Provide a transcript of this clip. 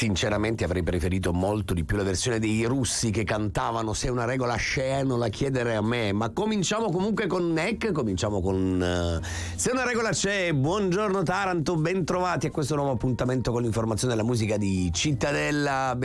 sinceramente avrei preferito molto di più la versione dei russi che cantavano "Se una regola c'è non la chiedere a me", ma cominciamo comunque con Neck, cominciamo con "Se una regola c'è". Buongiorno Taranto, ben trovati a questo nuovo appuntamento con l'informazione della musica di Cittadella.